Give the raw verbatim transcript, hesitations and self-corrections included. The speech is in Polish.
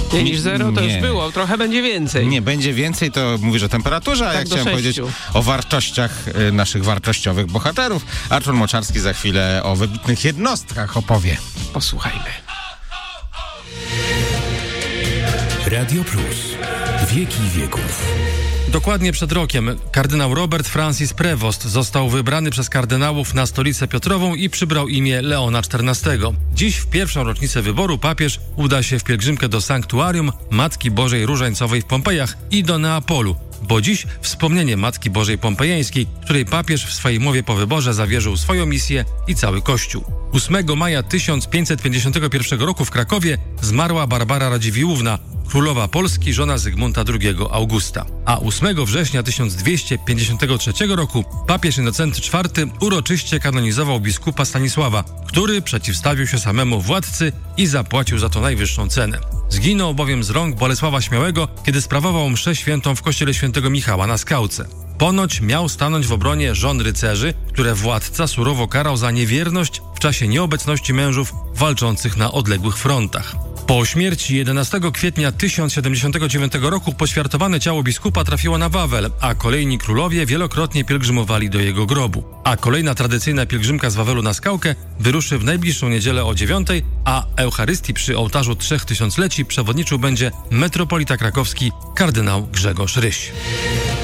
Nie niż zero to nie. już było, trochę będzie więcej. Nie, będzie więcej, to mówisz o temperaturze, a Tak, ja do chciałem sześciu. powiedzieć o wartościach y, naszych wartościowych bohaterów. Artur Moczarski za chwilę o wybitnych jednostkach opowie. Posłuchajmy. Radio Plus. Wieki wieków. Dokładnie przed rokiem kardynał Robert Francis Prevost został wybrany przez kardynałów na stolicę Piotrową i przybrał imię Leona czternastego. Dziś w pierwszą rocznicę wyboru papież uda się w pielgrzymkę do sanktuarium Matki Bożej Różańcowej w Pompejach i do Neapolu, bo dziś wspomnienie Matki Bożej Pompejańskiej, której papież w swojej mowie po wyborze zawierzył swoją misję i cały Kościół. ósmego maja tysiąc pięćset pięćdziesiątego pierwszego roku w Krakowie zmarła Barbara Radziwiłłówna, królowa Polski, żona Zygmunta drugiego Augusta. A ósmego września tysiąc dwieście pięćdziesiątego trzeciego roku papież Innocenty czwarty uroczyście kanonizował biskupa Stanisława, który przeciwstawił się samemu władcy i zapłacił za to najwyższą cenę. Zginął bowiem z rąk Bolesława Śmiałego, kiedy sprawował mszę świętą w kościele świętego Michała na Skałce. Ponoć miał stanąć w obronie żon rycerzy, które władca surowo karał za niewierność w czasie nieobecności mężów walczących na odległych frontach. Po śmierci jedenastego kwietnia tysiąc siedemdziesiątego dziewiątego roku poświętowane ciało biskupa trafiło na Wawel, a kolejni królowie wielokrotnie pielgrzymowali do jego grobu. A kolejna tradycyjna pielgrzymka z Wawelu na Skałkę wyruszy w najbliższą niedzielę o dziewiątej, a Eucharystii przy ołtarzu Trzech Tysiącleci przewodniczył będzie metropolita krakowski kardynał Grzegorz Ryś.